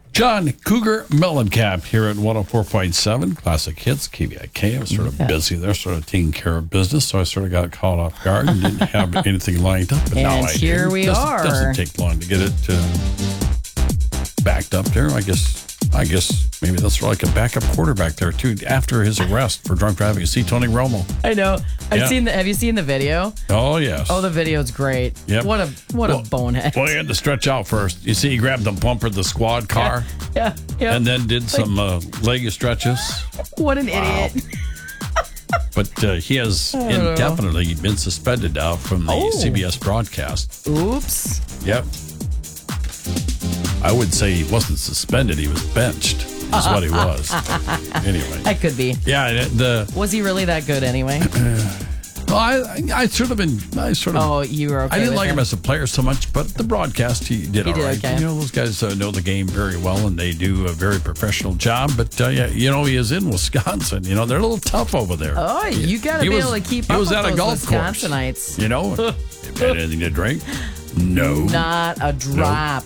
John Cougar Mellencamp here at 104.7 Classic Hits, KVIK. I was sort of busy there, sort of taking care of business, so I sort of got caught off guard and didn't have anything lined up. But And now I here do. we are. Doesn't take long to get it backed up there. I guess maybe that's like a backup quarterback there too. After his arrest for drunk driving, you see Tony Romo. I know. Yeah. Have you seen the video? Oh yes. Oh, the video's great. Yep. What a bonehead. Well, he had to stretch out first. You see, he grabbed the bumper of the squad car Yeah. and then did some leg stretches. What an idiot. But he has indefinitely been suspended now from the CBS broadcast. Oops. Yep. I would say he wasn't suspended; he was benched. Is what he was. Anyway. That could be. Yeah. Was he really that good anyway? Well, I sort of. Oh, you were okay. I didn't with like him as a player so much, but the broadcast he did all right. Okay. You know, those guys know the game very well, and they do a very professional job. But yeah, you know, he is in Wisconsin. You know, they're a little tough over there. Oh, you got to be able to keep up with at a those golf course. Wisconsinites. You know, had anything to drink? No, Not a drop.